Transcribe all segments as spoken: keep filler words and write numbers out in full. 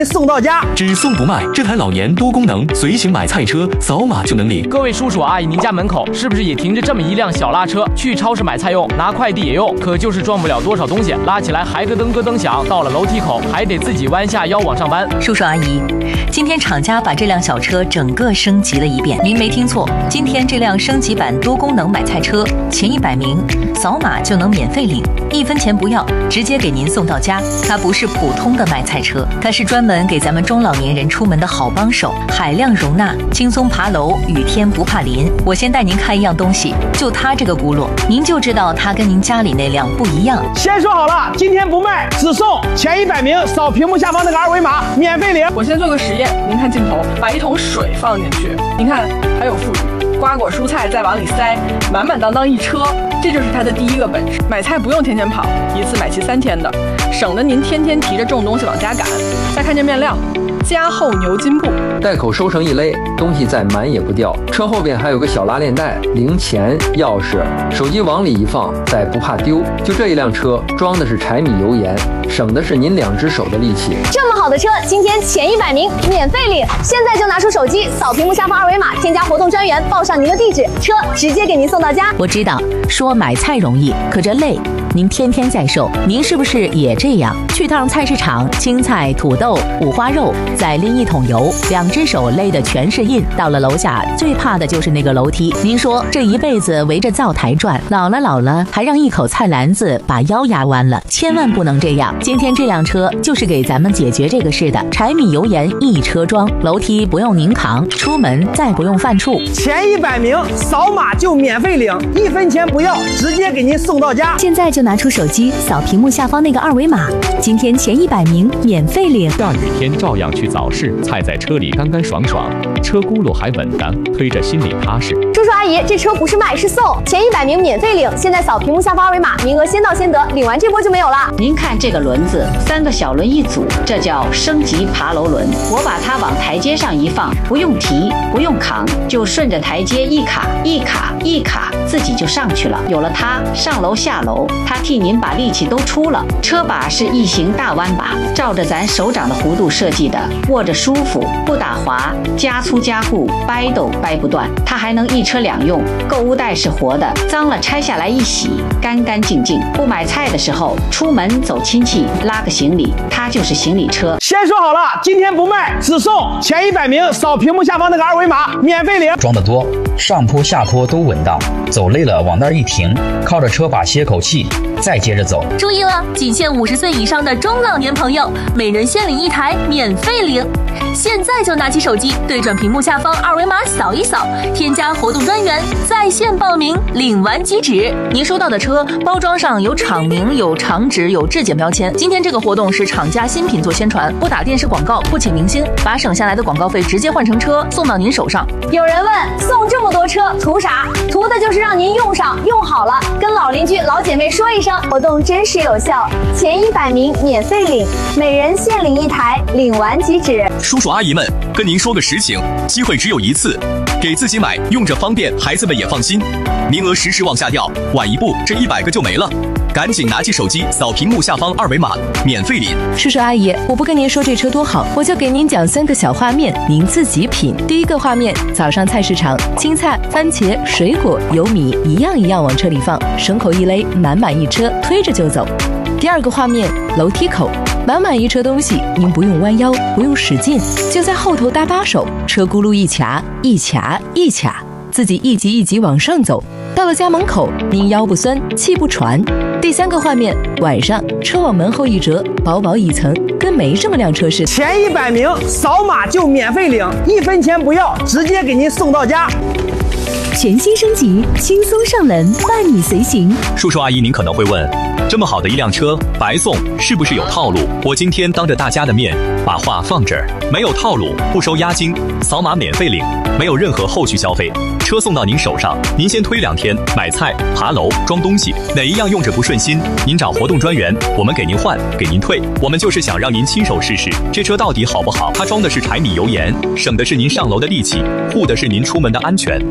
送到家， 只送不卖。这台老年多功能随行买菜车，扫码就能领。 各位叔叔阿姨，您家门口是不是也停着这么一辆小拉车？去超市买菜用，拿快递也用，可就是装不了多少东西，拉起来还咯噔咯噔响。到了楼梯口，还得自己弯下腰往上搬。 叔叔阿姨，今天厂家把这辆小车整个升级了一遍，您没听错，今天这辆升级版多功能买菜车，前一百名扫码就能免费领，一分钱不要，直接给您送到家。它不是普通的买菜车，它是专门给咱们中老年人出门的好帮手，海量容纳，轻松爬楼，雨天不怕淋。我先带您看一样东西，就它这个轱辘，您就知道它跟您家里那辆不一样。 先说好了，今天不卖，只送前一百名扫屏幕下方那个二维码，免费领。 我先做个实验，您看镜头，把一桶水放进去，您看还有副食，瓜果蔬菜再往里塞，满满当当一车，这就是它的第一个本事。买菜不用天天跑，一次买齐三天的，省得您天天提着重东西往家赶。再看这面料，加厚牛筋布， 袋口收成一勒，东西再满也不掉。车后边还有个小拉链袋，零钱、钥匙、手机往里一放，再不怕丢。就这一辆车，装的是柴米油盐，省的是您两只手的力气。 这么好的车，今天前一百名免费领，现在就拿出手机扫屏幕下方二维码，添加活动专员，报上您的地址，车直接给您送到家。 我知道说买菜容易，可这累。您天天在售，您是不是也这样？去趟菜市场，青菜、土豆、五花肉，再拎一桶油，两只手勒的全是印。到了楼下，最怕的就是那个楼梯。您说这一辈子围着灶台转，老了老了，还让一口菜篮子把腰压弯了，千万不能这样。今天这辆车就是给咱们解决这个事的，柴米油盐一车装，楼梯不用您扛，出门再不用犯怵。 前一百名扫码就免费领，一分钱不要，直接给您送到家。 现在就拿出手机扫屏幕下方那个二维码，今天前一百名免费领。 大雨天照样去早市，菜在车里干干爽爽，车轱辘还稳当，推着心里踏实。 叔叔阿姨，这车不是卖是送，前一百名免费领。现在扫屏幕下方二维码，名额先到先得，领完这波就没有了。 您看这个轮子，三个小轮一组，这叫升级爬楼轮。我把它往台阶上一放，不用提，不用扛，就顺着台阶一卡一卡一卡，自己就上去了。有了它，上楼下楼，它替您把力气都出了。车把是异形大弯把，照着咱手掌的弧度设计的，握着舒服，不打滑，加粗加固，掰都掰不断。它还能一车两用，购物袋是活的，脏了拆下来一洗，干干净净。不买菜的时候，出门走亲戚，拉个行李，它就是行李车。 先说好了，今天不卖，只送前一百名扫屏幕下方那个二维码，免费领。 装得多，上坡下坡都稳当，走累了往那儿一停，靠着车把歇口气，再接着走。 注意了，仅限五十岁以上的中老年朋友，每人限领一台，免费领。现在就拿起手机，对准屏幕下方二维码扫一扫，添加活动专员，在线报名，领完即止。您收到的车包装上有厂名、有厂址、有质检标签。今天这个活动是厂家新品做宣传，不打电视广告，不请明星，把省下来的广告费直接换成车送到您手上。 有人问，送这么多车图啥？图的就是让您用上用好了，跟老邻居老姐妹说一声，活动真实有效，前一百名免费领，每人限领一台，领完即止。 叔叔阿姨们，跟您说个实情，机会只有一次，给自己买，用着方便，孩子们也放心。名额时时往下掉，晚一步这一百个就没了。赶紧拿起手机扫屏幕下方二维码，免费领。 叔叔阿姨，我不跟您说这车多好，我就给您讲三个小画面，您自己品。第一个画面，早上菜市场，青菜、番茄、水果、油米一样一样往车里放，绳口一勒，满满一车，推着就走。第二个画面，楼梯口，满满一车东西，您不用弯腰，不用使劲，就在后头搭把手，车轱辘一卡一卡一卡，自己一级一级往上走。到了家门口，您腰不酸，气不喘。第三个画面，晚上车往门后一折，薄薄一层，跟没这么辆车似的。 前一百名扫码就免费领，一分钱不要，直接给您送到家。 全新升级，轻松上门，伴你随行。 叔叔阿姨，您可能会问，这么好的一辆车白送，是不是有套路？我今天当着大家的面把话放这儿，没有套路，不收押金，扫码免费领，没有任何后续消费，车送到您手上，您先推两天，买菜、爬楼、装东西，哪一样用着不顺心，您找活动专员，我们给您换，给您退。我们就是想让您亲手试试这车到底好不好。它装的是柴米油盐，省的是您上楼的力气，护的是您出门的安全。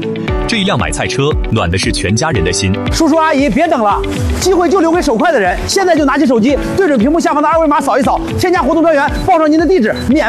这一辆买菜车暖的是全家人的心。 叔叔阿姨别等了，机会就留给手快的人，现在就拿起手机，对准屏幕下方的二维码扫一扫，添加活动专员，报上您的地址，免。